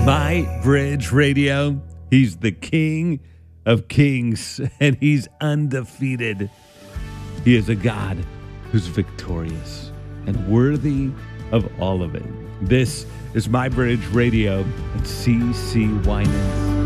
My Bridge Radio. He's the King of Kings, and he's undefeated. He is a God who's victorious and worthy of all of it. This is My Bridge Radio and CC Winans.